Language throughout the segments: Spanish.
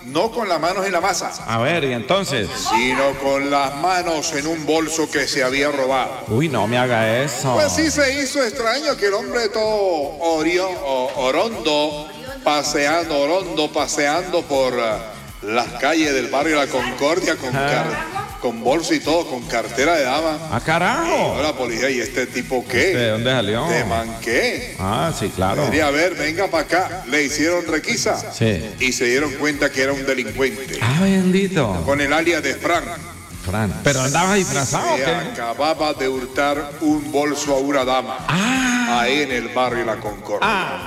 no con las manos en la masa. A ver, ¿y entonces? Sino con las manos en un bolso que se había robado. Uy, no me haga eso. Pues sí se hizo extraño que el hombre todo orondo paseando por las calles del barrio La Concordia con bolso y todo, con cartera de dama. ¡Ah, carajo! La policía, ¿y este tipo qué? ¿De dónde salió? ¿De Manqué? Ah, sí, claro. Debería ver, venga para acá. Le hicieron requisa. Sí. Y se dieron cuenta que era un delincuente. Ah, bendito. Con el alias de Fran. ¿Pero andaba disfrazado o Se qué? acababa de hurtar un bolso a una dama. Ahí en el barrio La Concordia.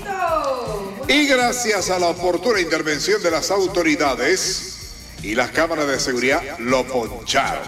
Y gracias a la oportuna intervención de las autoridades y las cámaras de seguridad, lo poncharon.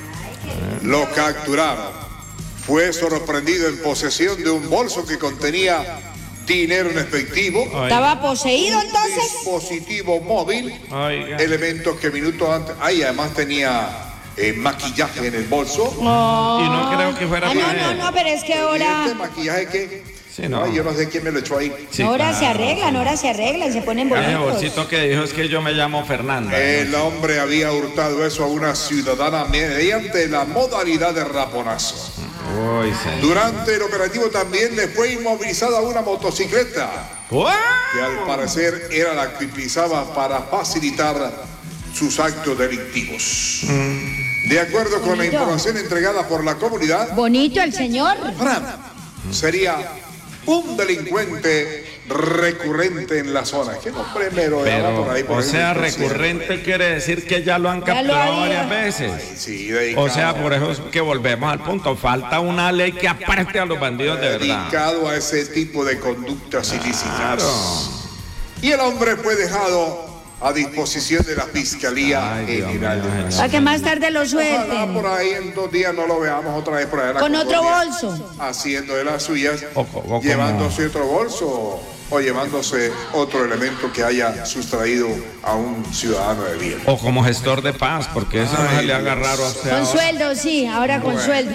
Lo capturaron. Fue sorprendido en posesión de un bolso que contenía dinero en efectivo. ¿Estaba poseído entonces? Dispositivo móvil. Oiga. Elementos que minutos antes. Además tenía maquillaje en el bolso. Y no creo que fuera para él. No, pero es que ahora... ¿Este maquillaje qué? Sí, no. Ay, yo no sé quién me lo echó ahí. Sí, ahora claro. se arreglan y se ponen Ese bonitos. bolsito que dijo es que yo me llamo Fernanda. El hombre había hurtado eso a una ciudadana mediante la modalidad de raponazo. Uy, señor. Durante el operativo también le fue inmovilizada una motocicleta que al parecer era la que utilizaba para facilitar sus actos delictivos. De acuerdo con la información entregada por la comunidad, Bonito el señor. Fran sería un delincuente recurrente en la zona. ¿Qué nombre me lo daba por ahí? Pero, o sea, recurrente quiere decir que ya lo han capturado varias veces. Sí, dedicado. O sea, por eso es que volvemos al punto. Falta una ley que aparte a los bandidos de verdad. Dedicado a ese tipo de conductas ilícitas. Claro. Y el hombre fue dejado a disposición de la Fiscalía Ay, Dios General mío, de señor. Para que más tarde lo Ojalá suelten. por ahí en 2 días no lo veamos otra vez por allá en la Con otro Concordia, bolso. haciendo de las suyas, O llevándose otro bolso o llevándose otro elemento que haya sustraído a un ciudadano de bien. O como gestor de paz, porque eso no se le haga raro a usted. Con ahora. sueldo, sí, ahora con sueldo.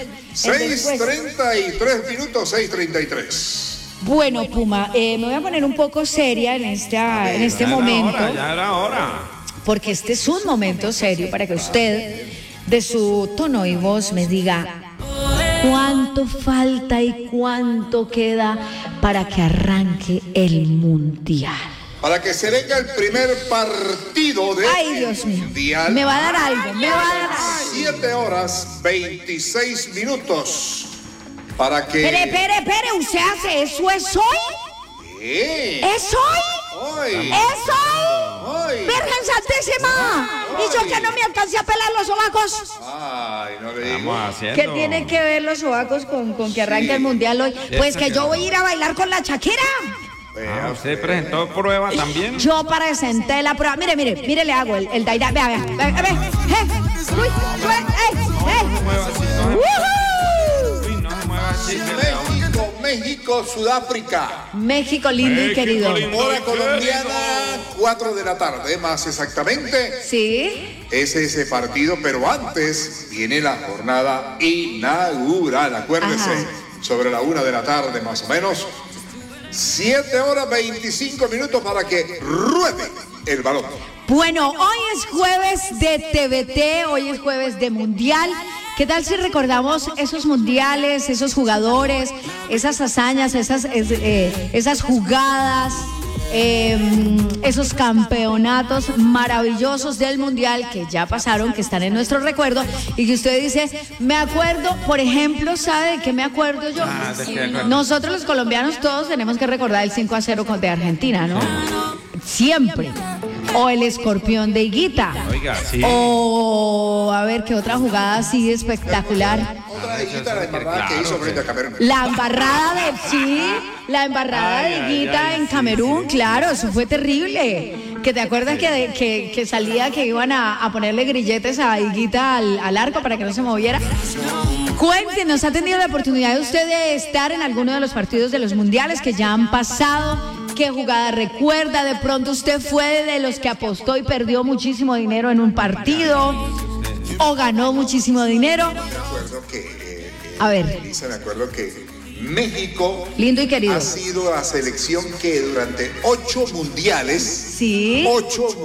6:33 minutos, 6:33. Bueno, Puma, me voy a poner un poco seria en este momento. Ya era hora. Porque este es un momento serio para que usted, de su tono y voz, me diga cuánto falta y cuánto queda para que arranque el Mundial. Para que se venga el primer partido de Ay, Dios mío, Mundial. me va a dar algo, me va a dar algo. 7 horas 26 minutos. Para que... Espere, ¿usted hace eso? ¿Es hoy? ¿Qué? ¿Es hoy? Hoy. ¿Es hoy? Virgen Santísima. Y yo que no me alcancé a pelar los sobacos. Ay, no le digo. Estamos haciendo. ¿Qué tiene que ver los sobacos con que arranque el Mundial hoy? Pues que yo voy a ir a bailar con la Shakira. Ah, ¿usted presentó prueba también? Yo presenté la prueba. Mire, le hago el daida. Vea. Uy, No mueva así, no se- ¡Woohoo! Uy, no se mueva así. México, Sudáfrica. México lindo y querido. Hora colombiana, 4 de la tarde, más exactamente. Sí. Es ese partido, pero antes viene la jornada inaugural. Acuérdese, sobre la 1 de la tarde más o menos. 7 horas 25 minutos para que ruede el balón. Bueno, hoy es jueves de TVT, hoy es jueves de Mundial. ¿Qué tal si recordamos esos mundiales, esos jugadores, esas hazañas, esas jugadas, esos campeonatos maravillosos del mundial que ya pasaron, que están en nuestro recuerdo y que usted dice, me acuerdo, por ejemplo, ¿sabe de qué me acuerdo yo? ¿de qué acuerdo? Nosotros los colombianos todos tenemos que recordar el 5-0 de Argentina, ¿no? Siempre. O el escorpión de Higuita. Oiga, sí. O a ver qué otra jugada así espectacular. Otra hijita de la embarrada que hizo frente a Camerún. La embarrada de Higuita en Camerún, claro, eso fue terrible. Que te acuerdas que salía que iban a ponerle grilletes a Higuita al arco para que no se moviera. Cuéntenos, ¿ha tenido la oportunidad de usted de estar en alguno de los partidos de los mundiales que ya han pasado? ¿Qué jugada recuerda? De pronto usted fue de los que apostó y perdió muchísimo dinero en un partido o ganó muchísimo dinero. Me acuerdo que, A ver. Elisa, me acuerdo que México Lindo y querido. ha sido la selección que durante 8 mundiales, Sí. 8